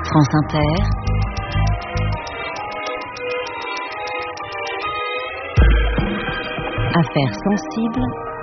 France Inter. Affaires sensibles.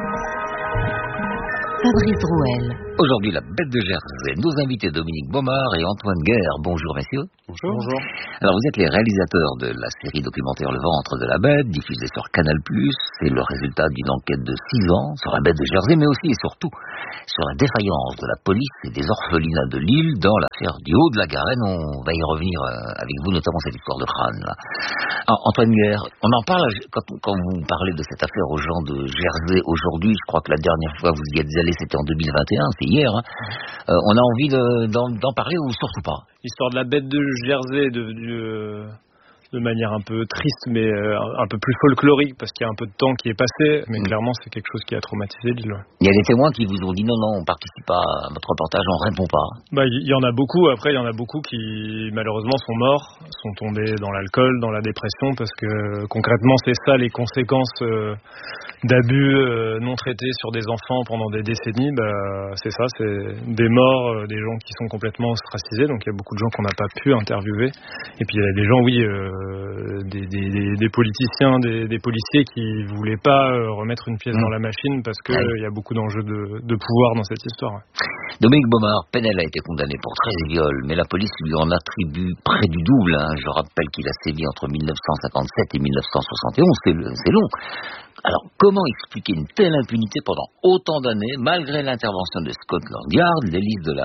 Fabrice Drouel. Aujourd'hui, la bête de Jersey. Nos invités Dominique Baumard et Antoine Guerre. Bonjour messieurs. Bonjour. Bonjour. Alors vous êtes les réalisateurs de la série documentaire Le ventre de la bête, diffusée sur Canal+. C'est le résultat d'une enquête de 6 ans sur la bête de Jersey, mais aussi et surtout sur la défaillance de la police et des orphelinats de Lille dans l'affaire du Haut-de-la-Garenne. On va y revenir avec vous, notamment cette histoire de crâne là. Alors, Antoine Guerre, on en parle quand vous parlez de cette affaire aux gens de Jersey aujourd'hui. Je crois que la dernière fois vous y êtes allé, c'était en 2021, c'est hier. On a envie d'en parler ou surtout pas? L'histoire de la bête de Jersey est devenue de manière un peu triste, mais un peu plus folklorique, parce qu'il y a un peu de temps qui est passé, mais clairement c'est quelque chose qui a traumatisé l'île. Il y a des témoins qui vous ont dit non, on participe pas à votre reportage, on répond pas. Il y en a beaucoup. Après, il y en a beaucoup qui malheureusement sont morts, sont tombés dans l'alcool, dans la dépression, parce que concrètement c'est ça les conséquences d'abus non traités sur des enfants pendant des décennies. C'est ça, c'est des morts, des gens qui sont complètement ostracisés. Donc il y a beaucoup de gens qu'on n'a pas pu interviewer. Et puis il y a des gens, des politiciens, des policiers qui voulaient pas remettre une pièce dans la machine parce que il y a beaucoup d'enjeux de pouvoir dans cette histoire. Dominique Baumard, Penel a été condamné pour 13 viols, mais la police lui en attribue près du double. Je rappelle qu'il a sévi entre 1957 et 1971, c'est long. Alors, comment expliquer une telle impunité pendant autant d'années, malgré l'intervention de Scotland Yard, l'élite de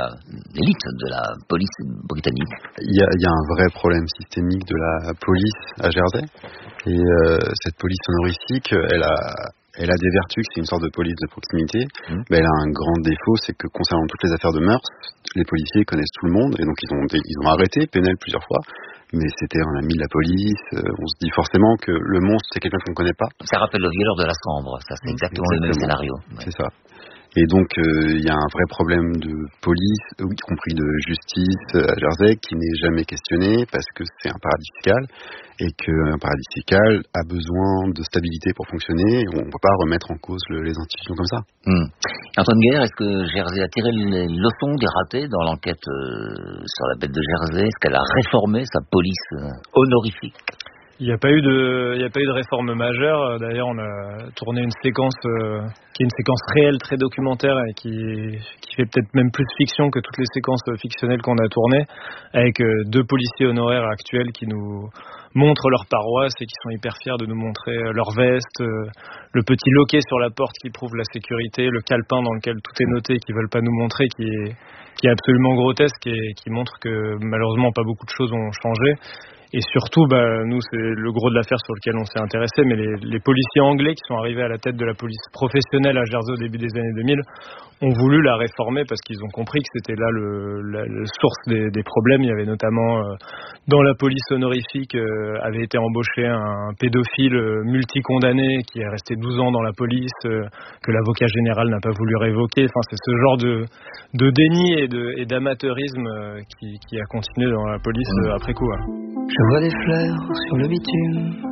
la police britannique? Il y a un vrai problème systémique de la police à Jersey. Et cette police honorifique, elle a des vertus, c'est une sorte de police de proximité, mais elle a un grand défaut, c'est que concernant toutes les affaires de mœurs, les policiers connaissent tout le monde, et donc ils ont arrêté Penel plusieurs fois. Mais c'était un ami de la police, on se dit forcément que le monstre c'est quelqu'un qu'on ne connaît pas. Ça rappelle le violeur de la Sambre, ça c'est exactement le même scénario. C'est ça. Et donc il y a un vrai problème de police, y compris de justice à Jersey, qui n'est jamais questionné parce que c'est un paradis fiscal et qu'un paradis fiscal a besoin de stabilité pour fonctionner. On ne peut pas remettre en cause les institutions comme ça. Antoine Guerre, est-ce que Jersey a tiré les leçons des ratés dans l'enquête sur la bête de Jersey? Est-ce qu'elle a réformé sa police honorifique? Il n'y a pas eu de réforme majeure. D'ailleurs, on a tourné une séquence qui est une séquence réelle, très documentaire et qui fait peut-être même plus fiction que toutes les séquences fictionnelles qu'on a tournées, avec 2 policiers honoraires actuels qui nous montrent leur paroisse et qui sont hyper fiers de nous montrer leur veste, le petit loquet sur la porte qui prouve la sécurité, le calepin dans lequel tout est noté qu'ils veulent pas nous montrer, qui est absolument grotesque et qui montre que malheureusement pas beaucoup de choses ont changé. Et surtout, nous, c'est le gros de l'affaire sur lequel on s'est intéressé, mais les policiers anglais qui sont arrivés à la tête de la police professionnelle à Jersey au début des années 2000 ont voulu la réformer parce qu'ils ont compris que c'était là la source des problèmes. Il y avait notamment, dans la police honorifique, avait été embauché un pédophile multicondamné qui est resté 12 ans dans la police, que l'avocat général n'a pas voulu révoquer. Enfin, c'est ce genre de déni et d'amateurisme qui a continué dans la police après coup. Je vois des fleurs sur le bitume,